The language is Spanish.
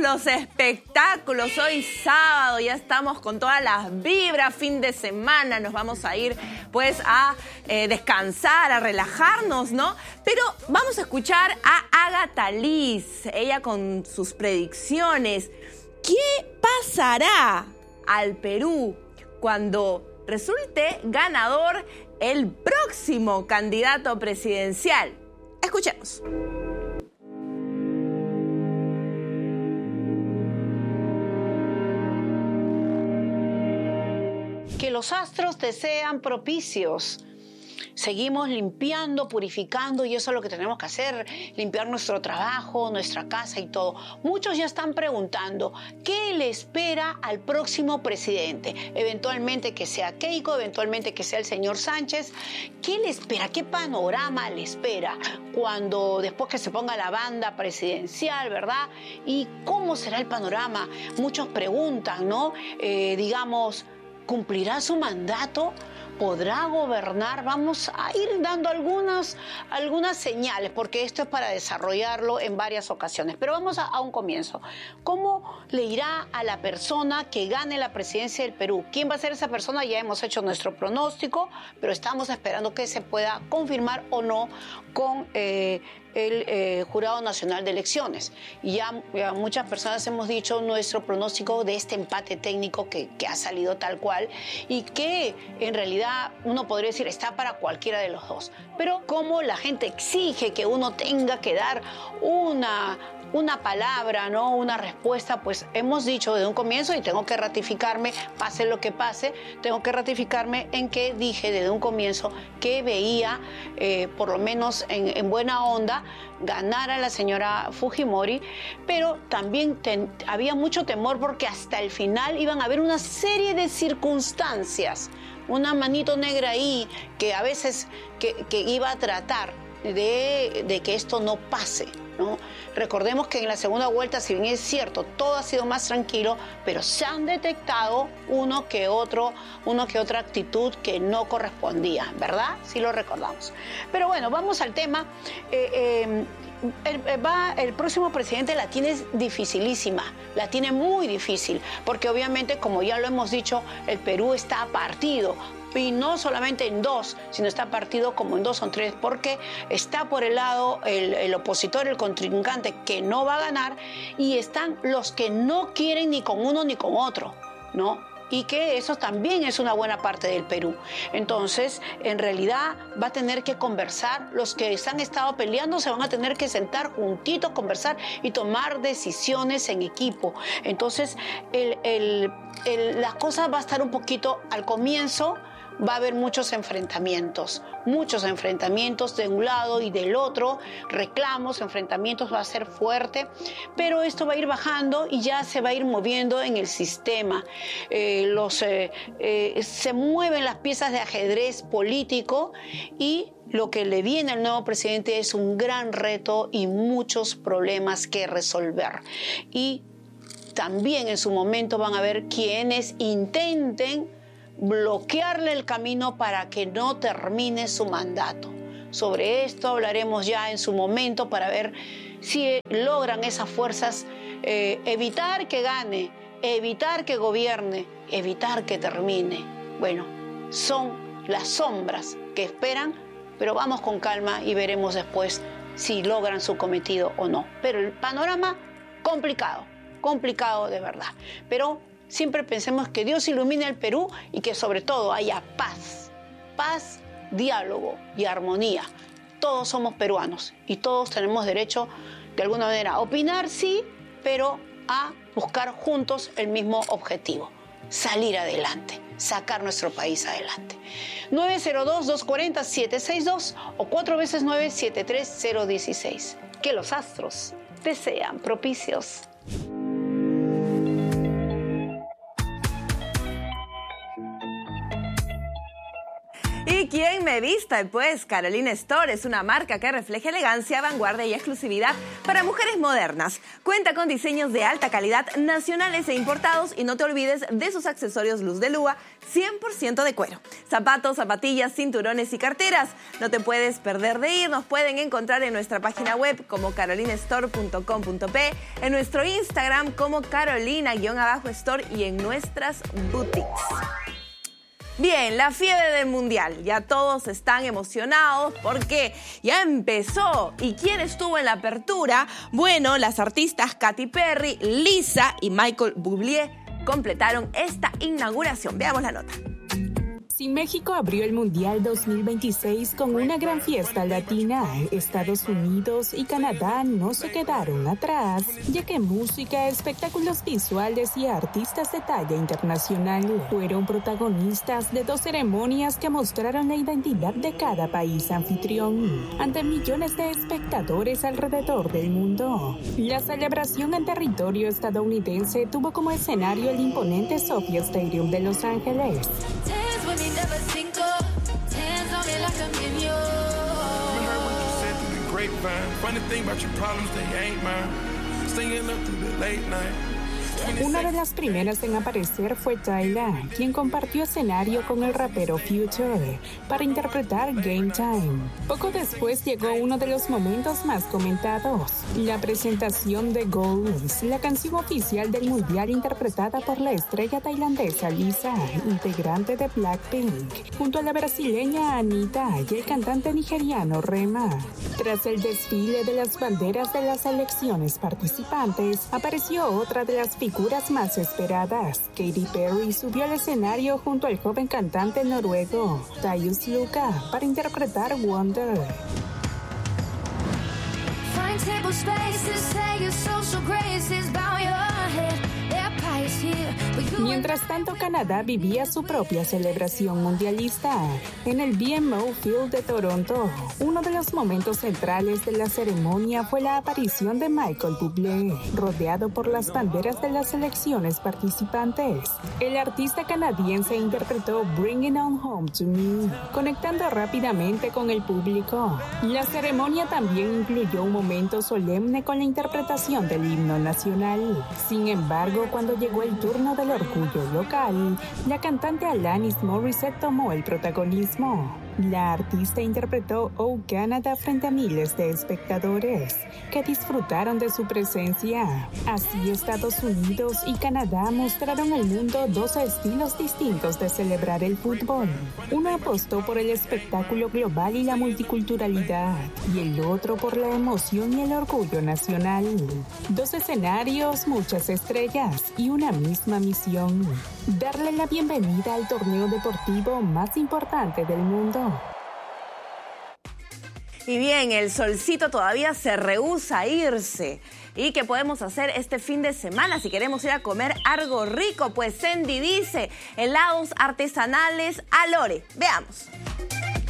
los espectáculos. Hoy sábado ya estamos con todas las vibras, fin de semana, nos vamos a ir pues a descansar, a relajarnos, ¿no? Pero vamos a escuchar a Agatha Liz, ella con sus predicciones. ¿Qué pasará al Perú cuando resulte ganador el próximo candidato presidencial? Escuchemos. Que los astros te sean propicios. Seguimos limpiando, purificando, y eso es lo que tenemos que hacer, limpiar nuestro trabajo, nuestra casa y todo. Muchos ya están preguntando, ¿qué le espera al próximo presidente? Eventualmente que sea Keiko, eventualmente que sea el señor Sánchez. ¿Qué le espera? ¿Qué panorama le espera después que se ponga la banda presidencial, verdad? ¿Y cómo será el panorama? Muchos preguntan, ¿no? ¿Cumplirá su mandato? ¿Podrá gobernar? Vamos a ir dando algunas señales, porque esto es para desarrollarlo en varias ocasiones. Pero vamos a un comienzo. ¿Cómo le irá a la persona que gane la presidencia del Perú? ¿Quién va a ser esa persona? Ya hemos hecho nuestro pronóstico, pero estamos esperando que se pueda confirmar o no con el Jurado Nacional de Elecciones. Y ya muchas personas hemos dicho nuestro pronóstico de este empate técnico que ha salido tal cual y que en realidad uno podría decir está para cualquiera de los dos. Pero como la gente exige que uno tenga que dar una palabra, ¿no? Una respuesta, pues hemos dicho desde un comienzo, y tengo que ratificarme, pase lo que pase, tengo que ratificarme en que dije desde un comienzo que veía, por lo menos en buena onda, ganar a la señora Fujimori, pero también había mucho temor porque hasta el final iban a haber una serie de circunstancias, una manito negra ahí que a veces que iba a tratar de que esto no pase, ¿no? Recordemos que en la segunda vuelta, si bien es cierto, todo ha sido más tranquilo, pero se han detectado una que otra actitud que no correspondía, ¿verdad? Sí lo recordamos. Pero bueno, vamos al tema. El próximo presidente la tiene dificilísima, la tiene muy difícil, porque obviamente, como ya lo hemos dicho, el Perú está partido. Y no solamente en dos, sino está partido como en dos o tres, porque está por el lado el opositor, el contrincante, que no va a ganar, y están los que no quieren ni con uno ni con otro, ¿no? Y que eso también es una buena parte del Perú. Entonces, en realidad va a tener que conversar, los que se han estado peleando se van a tener que sentar juntitos, conversar y tomar decisiones en equipo. Entonces, la cosa va a estar un poquito al comienzo. Va a haber muchos enfrentamientos de un lado y del otro, reclamos, enfrentamientos, va a ser fuerte, pero esto va a ir bajando y ya se va a ir moviendo en el sistema. Se mueven las piezas de ajedrez político y lo que le viene al nuevo presidente es un gran reto y muchos problemas que resolver. Y también en su momento van a haber quienes intenten bloquearle el camino para que no termine su mandato. Sobre esto hablaremos ya en su momento para ver si logran esas fuerzas evitar que gane, evitar que gobierne, evitar que termine. Bueno, son las sombras que esperan, pero vamos con calma y veremos después si logran su cometido o no. Pero el panorama complicado de verdad. Pero siempre pensemos que Dios ilumine el Perú y que sobre todo haya paz, diálogo y armonía. Todos somos peruanos y todos tenemos derecho de alguna manera a opinar, sí, pero a buscar juntos el mismo objetivo, salir adelante, sacar nuestro país adelante. 902-240-762 o 4x9 73016. Que los astros te sean propicios. ¿Y quién me me vista, pues Carolina Store es una marca que refleja elegancia, vanguardia y exclusividad para mujeres modernas. Cuenta con diseños de alta calidad nacionales e importados y no te olvides de sus accesorios luz de lua 100% de cuero. Zapatos, zapatillas, cinturones y carteras. No te puedes perder de ir. Nos pueden encontrar en nuestra página web como carolinastore.com.p, en nuestro Instagram como Carolina_Store y en nuestras boutiques. Bien, la fiebre del Mundial. Ya todos están emocionados porque ya empezó. ¿Y quién estuvo en la apertura? Bueno, las artistas Katy Perry, Lisa y Michael Bublé completaron esta inauguración. Veamos la nota. Si México abrió el Mundial 2026 con una gran fiesta latina, Estados Unidos y Canadá no se quedaron atrás, ya que música, espectáculos visuales y artistas de talla internacional fueron protagonistas de dos ceremonias que mostraron la identidad de cada país anfitrión ante millones de espectadores alrededor del mundo. La celebración en territorio estadounidense tuvo como escenario el imponente SoFi Stadium de Los Ángeles. Never think of hands on me like I'm in yours. You heard what you said through the grapevine. Funny thing about your problems, they ain't mine. Staying up through the late night. Una de las primeras en aparecer fue Tyla, quien compartió escenario con el rapero Future para interpretar Game Time. Poco después llegó uno de los momentos más comentados, la presentación de Goals, la canción oficial del Mundial interpretada por la estrella tailandesa Lisa, integrante de Blackpink, junto a la brasileña Anitta y el cantante nigeriano Rema. Tras el desfile de las banderas de las selecciones participantes, apareció otra de las figuras más esperadas. Katy Perry subió al escenario junto al joven cantante noruego Tyus Luka para interpretar Wonder. Find table spaces, say your social graces, bow your head. Mientras tanto, Canadá vivía su propia celebración mundialista en el BMO Field de Toronto. Uno de los momentos centrales de la ceremonia fue la aparición de Michael Bublé, rodeado por las banderas de las selecciones participantes. El artista canadiense interpretó Bring It On Home to Me, conectando rápidamente con el público. La ceremonia también incluyó un momento solemne con la interpretación del himno nacional. Sin embargo, cuando llegó el turno del orgullo local, la cantante Alanis Morissette tomó el protagonismo. La artista interpretó Oh Canada frente a miles de espectadores que disfrutaron de su presencia. Así, Estados Unidos y Canadá mostraron al mundo dos estilos distintos de celebrar el fútbol. Uno apostó por el espectáculo global y la multiculturalidad, y el otro por la emoción y el orgullo nacional. Dos escenarios, muchas estrellas y una misma misión: darle la bienvenida al torneo deportivo más importante del mundo. Y bien, el solcito todavía se rehúsa a irse. ¿Y qué podemos hacer este fin de semana si queremos ir a comer algo rico? Pues Sandy dice, helados artesanales a Lore. Veamos.